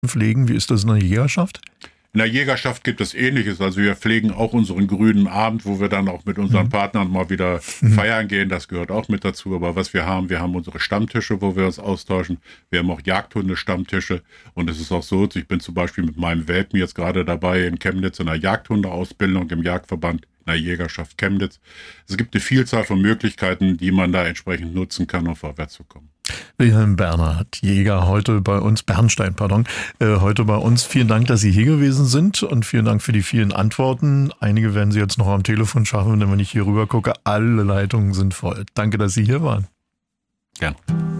pflegen? Wie ist das in der Jägerschaft? In der Jägerschaft gibt es Ähnliches. Also wir pflegen auch unseren grünen Abend, wo wir dann auch mit unseren Partnern mal wieder feiern gehen. Das gehört auch mit dazu. Aber was wir haben unsere Stammtische, wo wir uns austauschen. Wir haben auch Jagdhunde-Stammtische. Und es ist auch so, ich bin zum Beispiel mit meinem Welpen jetzt gerade dabei in Chemnitz in einer Jagdhundeausbildung im Jagdverband, in der Jägerschaft Chemnitz. Es gibt eine Vielzahl von Möglichkeiten, die man da entsprechend nutzen kann, um vorwärts zu kommen. Wilhelm Bernhard, Jäger, Bernstein, heute bei uns. Vielen Dank, dass Sie hier gewesen sind und vielen Dank für die vielen Antworten. Einige werden Sie jetzt noch am Telefon schaffen, wenn ich hier rüber gucke. Alle Leitungen sind voll. Danke, dass Sie hier waren. Gern.